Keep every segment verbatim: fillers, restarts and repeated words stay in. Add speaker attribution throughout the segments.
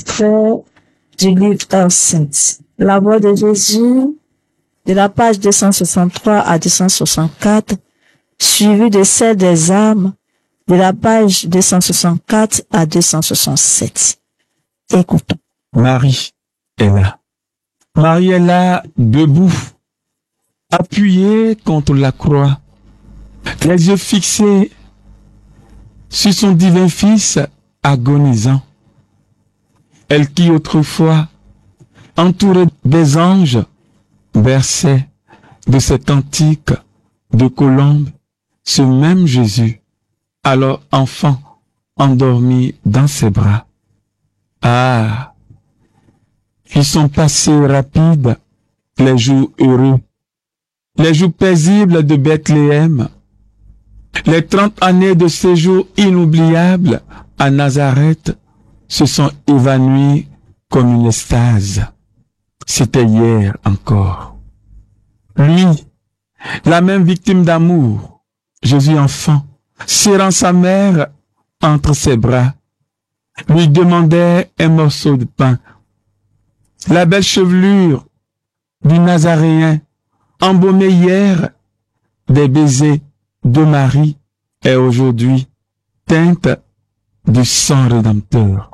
Speaker 1: extrait du livre Heures saintes. La voix de Jésus, de la page deux cent soixante-trois à deux cent soixante-quatre, suivie de celle des âmes, de la page deux cent soixante-quatre à deux cent soixante-sept. Écoutons.
Speaker 2: Marie est là. Marie est là, debout, appuyée contre la croix, les yeux fixés sur son divin Fils agonisant. Elle qui autrefois, entourée des anges, berçait de cet cantique de colombe ce même Jésus, alors enfant endormi dans ses bras. Ah, ils sont passés rapides les jours heureux, les jours paisibles de Bethléem, les trente années de séjour inoubliables à Nazareth se sont évanouies comme une extase. C'était hier encore. Lui, la même victime d'amour, Jésus enfant, serrant sa mère entre ses bras, lui demandait un morceau de pain. La belle chevelure du Nazaréen, embaumée hier des baisers de Marie, est aujourd'hui teinte du sang rédempteur.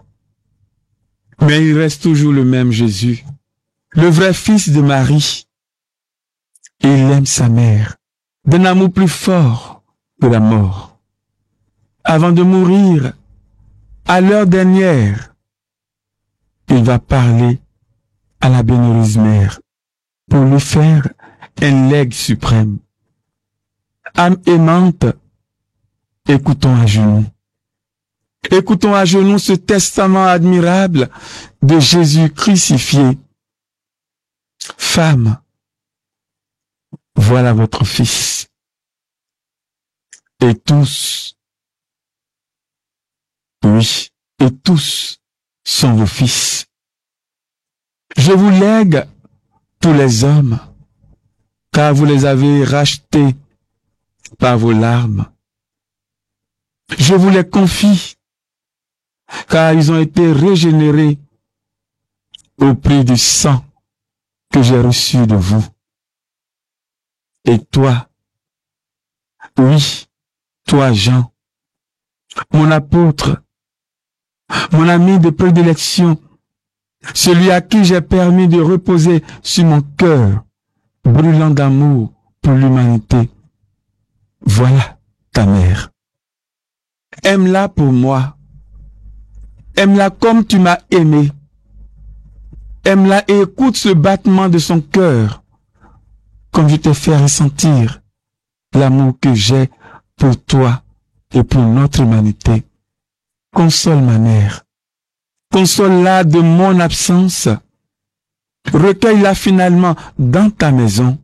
Speaker 2: Mais il reste toujours le même Jésus, le vrai fils de Marie. Il aime sa mère d'un amour plus fort que la mort. Avant de mourir, à l'heure dernière, il va parler à la bienheureuse mère pour lui faire un legs suprême. Âme aimante, écoutons à genoux. Écoutons à genoux ce testament admirable de Jésus crucifié. Femme, voilà votre fils. Et tous, oui, et tous sont vos fils. Je vous lègue tous les hommes, car vous les avez rachetés par vos larmes. Je vous les confie, car ils ont été régénérés au prix du sang que j'ai reçu de vous. Et toi, oui, toi Jean, mon apôtre, mon ami de prédilection, celui à qui j'ai permis de reposer sur mon cœur, brûlant d'amour pour l'humanité. Voilà ta mère. Aime-la pour moi. Aime-la comme tu m'as aimé. Aime-la et écoute ce battement de son cœur, comme je t'ai fait ressentir l'amour que j'ai pour toi et pour notre humanité. Console ma mère. Console-la de mon absence. Recueille-la finalement dans ta maison.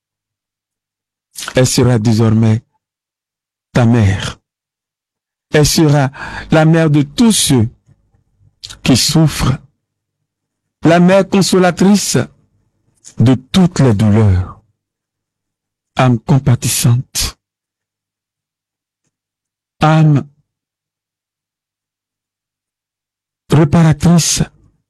Speaker 2: Elle sera désormais ta mère. Elle sera la mère de tous ceux qui souffrent. La mère consolatrice de toutes les douleurs. Âme compatissante. Âme réparatrice.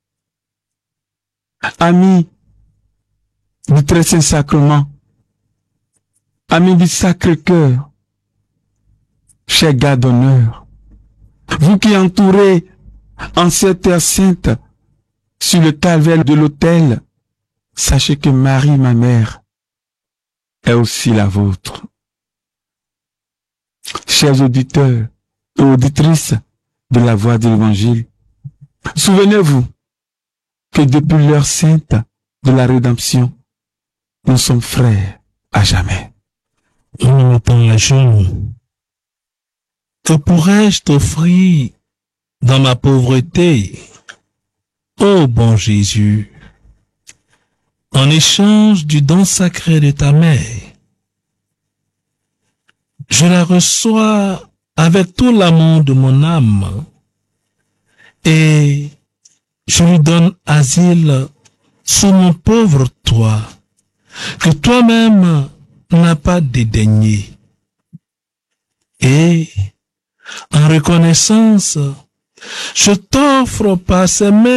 Speaker 2: Amie du très saint sacrement. Amie du Sacré-Cœur. Cher garde d'honneur. Vous qui entourez en cette terre sainte, sur le calvaire de l'autel, sachez que Marie, ma mère, est aussi la vôtre. Chers auditeurs et auditrices de la voix de l'Évangile, souvenez-vous que depuis l'heure sainte de la rédemption, nous sommes frères à jamais.
Speaker 3: Nous nous mettons à genoux. Que pourrais-je t'offrir dans ma pauvreté, ô bon Jésus, en échange du don sacré de ta mère? Je la reçois avec tout l'amour de mon âme et je lui donne asile sous mon pauvre toit, que toi-même n'as pas dédaigné. Et en reconnaissance, je t'offre par ces mêmes